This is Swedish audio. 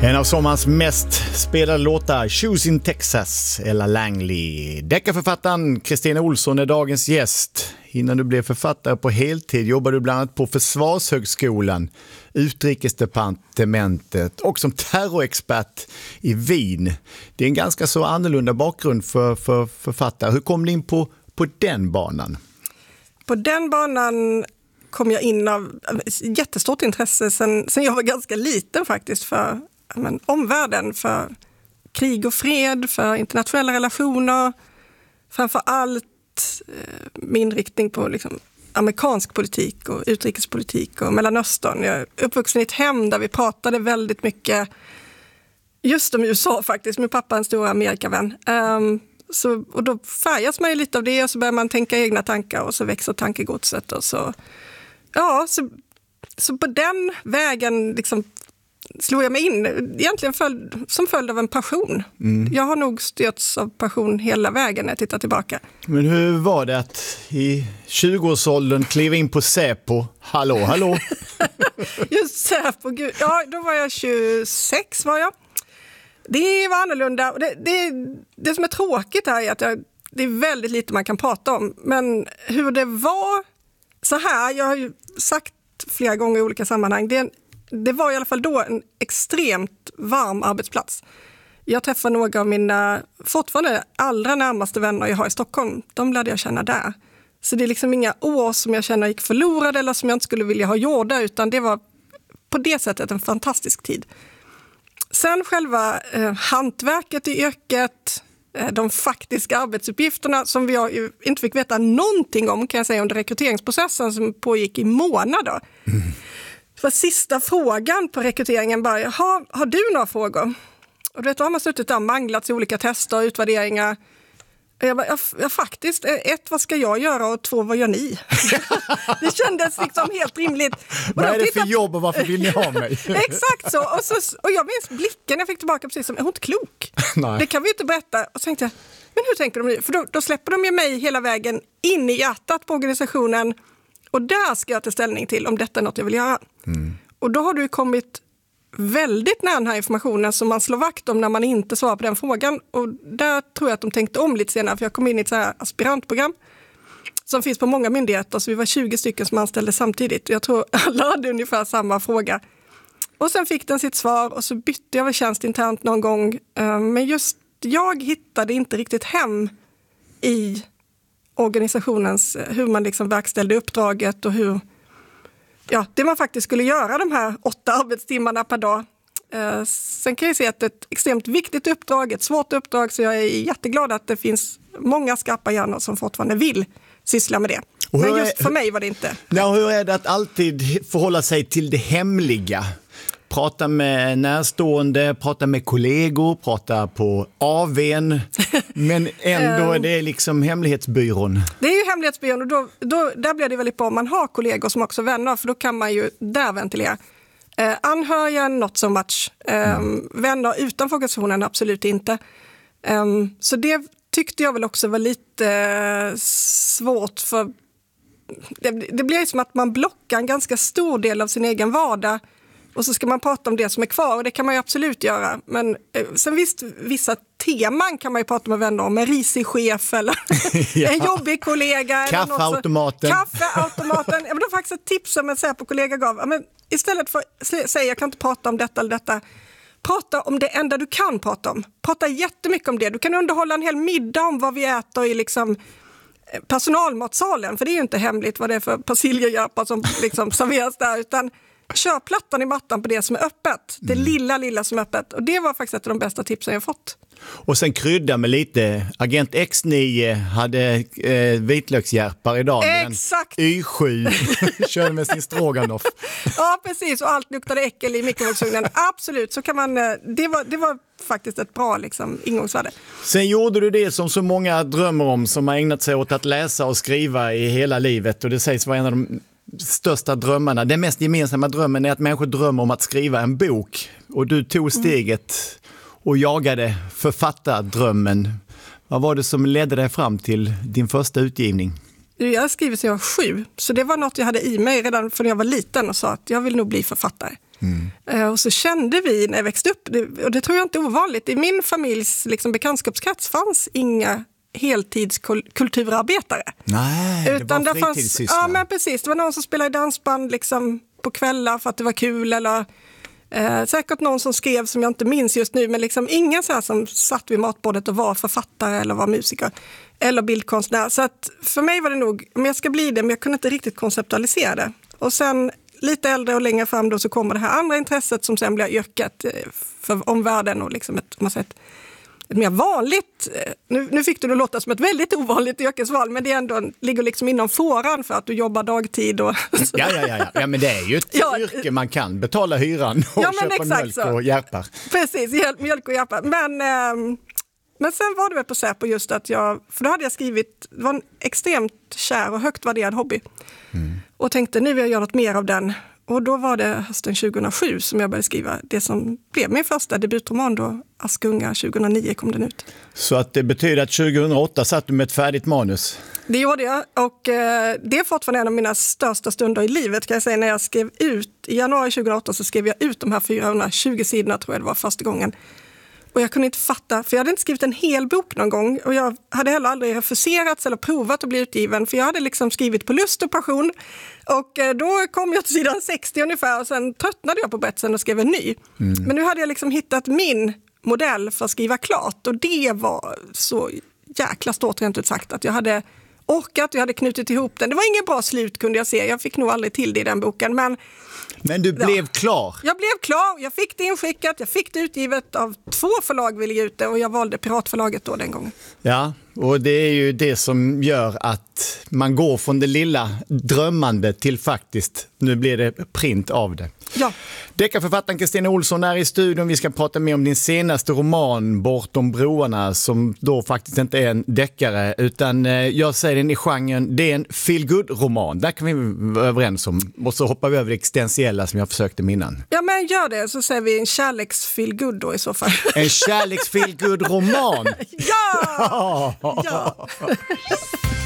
En av sommarens mest spelade låtar, Choosing Texas, Ella Langley. Deckarförfattaren Kristina Olsson är dagens gäst. Innan du blev författare på heltid jobbade du bland annat på Försvarshögskolan, Utrikesdepartementet och som terrorexpert i Wien. Det är en ganska så annorlunda bakgrund för författare. Hur kom du in på den banan? På den banan kom jag in av jättestort intresse sen jag var ganska liten faktiskt för omvärlden, för krig och fred, för internationella relationer, framför allt med inriktning på liksom amerikansk politik och utrikespolitik och Mellanöstern. Jag är uppvuxen i ett hem där vi pratade väldigt mycket just om USA faktiskt. Min pappa är en stor Amerikavän. Och då färgas man ju lite av det och så börjar man tänka egna tankar och så växer tankegodset. Och så på den vägen liksom slog jag mig in, egentligen som följd av en passion. Jag har nog styrts av passion hela vägen när jag tittar tillbaka. Men hur var det att i 20-årsåldern kliva in på Säpo? Hallå? Just Säpo, gud. Ja, då var jag 26 var jag. Det var annorlunda. Och det som är tråkigt här är att det är väldigt lite man kan prata om. Men hur det var så här, jag har ju sagt flera gånger i olika sammanhang, det var i alla fall då en extremt varm arbetsplats. Jag träffar några av mina fortfarande allra närmaste vänner jag har i Stockholm. De lärde jag känna där. Så det är liksom inga år som jag känner gick förlorade eller som jag inte skulle vilja ha gjorda, utan det var på det sättet en fantastisk tid. Sen själva hantverket i yrket, de faktiska arbetsuppgifterna som vi ju inte fick veta någonting om, kan jag säga, under rekryteringsprocessen som pågick i månader. För sista frågan på rekryteringen bara, har du några frågor? Och då har man suttit där och manglats i olika tester och utvärderingar. Och jag bara, faktiskt, 1, vad ska jag göra? Och 2, vad gör ni? Det kändes liksom helt rimligt. Vad är det för jobb och varför vill ni ha mig? Exakt så. Och jag minns blicken jag fick tillbaka precis som, är hon inte klok? Nej. Det kan vi inte berätta. Och så tänkte jag, men hur tänker de nu? För då släpper de ju mig hela vägen in i hjärtat på organisationen. Och där ska jag ta ställning till om detta är något jag vill göra. Och då har du kommit väldigt nära den här informationen som man slår vakt om när man inte svarar på den frågan. Och där tror jag att de tänkte om lite senare, för jag kom in i ett så här aspirantprogram som finns på många myndigheter, så vi var 20 stycken som anställde samtidigt. Och jag tror alla hade ungefär samma fråga. Och sen fick den sitt svar och så bytte jag väl tjänst internt någon gång. Men just jag hittade inte riktigt hem i organisationens, hur man liksom verkställde uppdraget och hur det man faktiskt skulle göra de här 8 arbetstimmarna per dag. Sen kan jag se att det är ett extremt viktigt uppdrag, ett svårt uppdrag, så jag är jätteglad att det finns många skarpa hjärnor som fortfarande vill syssla med det. Men just för mig var det inte. Ja, hur är det att alltid förhålla sig till det hemliga? Prata med närstående, prata med kollegor, prata på AW:n, men ändå är det liksom hemlighetsbyrån. Det är ju hemlighetsbyrån och där blir det väldigt bra om man har kollegor som också vänner, för då kan man ju där ventilera. Anhöriga, not so much. Vänner utanför organisationen, absolut inte. Så det tyckte jag väl också var lite svårt, för det blir ju som att man blockar en ganska stor del av sin egen vardag. Och så ska man prata om det som är kvar, och det kan man ju absolut göra. Men sen visst, vissa teman kan man ju prata med vänner om. En risig chef eller en jobbig kollega. Kaffeautomaten. Kaffeautomaten. Det var faktiskt ett tips som en Säpo-kollega gav. Men istället för att säga jag kan inte prata om detta eller detta. Prata om det enda du kan prata om. Prata jättemycket om det. Du kan underhålla en hel middag om vad vi äter i liksom personalmatsalen. För det är ju inte hemligt vad det är för persiljehjärpar som liksom serveras där, utan kör plattan i mattan på det som är öppet. Det lilla som är öppet. Och det var faktiskt ett av de bästa tipsen jag fått. Och sen krydda med lite. Agent X9 hade vitlökshjärpar idag. Exakt. Y7 körde med sin stroganoff. Ja, precis. Och allt luktade äckel i mikrovågsugnen. Absolut. Så kan man, det var faktiskt ett bra liksom, ingångsvärde. Sen gjorde du det som så många drömmer om, som har ägnat sig åt att läsa och skriva i hela livet. Och det sägs vara en av de största drömmarna. Den mest gemensamma drömmen är att människor drömmer om att skriva en bok. Och du tog steget och jagade författardrömmen. Vad var det som ledde dig fram till din första utgivning? Jag har skrivit sedan jag var 7, så det var något jag hade i mig redan från jag var liten och sa att jag vill nog bli författare. Och så kände vi när jag växte upp, och det tror jag inte är ovanligt, i min familjs liksom, bekantskapskrets fanns inga heltidskulturarbetare. Nej, utan det var fritidssyssla. Ja, men precis. Det var någon som spelade i dansband liksom, på kvällar för att det var kul, eller säkert någon som skrev som jag inte minns just nu, men liksom ingen så här som satt vid matbordet och var författare eller var musiker eller bildkonstnär. Så att för mig var det nog, om jag ska bli det, men jag kunde inte riktigt konceptualisera det. Och sen lite äldre och längre fram då så kommer det här andra intresset som sen blir yrket för omvärlden och liksom ett mer vanligt, nu fick du det låta som ett väldigt ovanligt yrkesval, men det är ändå, ligger liksom inom fåran för att du jobbar dagtid. Och ja, men det är ju ett yrke man kan betala hyran och köpa mjölk och hjärpar. Precis, mjölk och hjärpar. Men sen var det väl på Säpo just att för då hade jag skrivit, det var en extremt kär och högt värderad hobby. Och tänkte, nu vill jag göra något mer av den. Och då var det hösten 2007 som jag började skriva det som blev min första debutroman då, Askunga, 2009 kom den ut. Så att det betyder att 2008 satt du med ett färdigt manus? Det gjorde jag, och det är fortfarande en av mina största stunder i livet, kan jag säga, när jag skrev ut, i januari 2008 så skrev jag ut de här 420 sidorna, tror jag det var första gången. Och jag kunde inte fatta, för jag hade inte skrivit en hel bok någon gång, och jag hade heller aldrig refuserats eller provat att bli utgiven, för jag hade liksom skrivit på lust och passion, och då kom jag till sidan 60 ungefär, och sen tröttnade jag på berättelsen och skrev en ny. Men nu hade jag liksom hittat min modell för att skriva klart, och det var så jäkla stort rent ut sagt, att jag hade orkat, jag hade knutit ihop den. Det var ingen bra slut kunde jag se, jag fick nog aldrig till det i den boken, men du blev klar? Jag blev klar, jag fick det inskickat, jag fick det utgivet av 2 förlag ville ge ut det, och jag valde Piratförlaget då den gången. Ja, och det är ju det som gör att man går från det lilla drömmande till faktiskt, nu blir det print av det. Ja. Deckarförfattaren Kristina Olsson är i studion. Vi ska prata mer om din senaste roman Bortom broarna, som då faktiskt inte är en deckare, utan jag säger den i genren, det är en feel-good-roman. Där kan vi vara överens om. Och så hoppar vi över det existentiella som jag försökte minnan. Ja, men gör det, så säger vi en kärleks-feel-good då i så fall. En kärleks-feel-good-roman? Ja! Ja!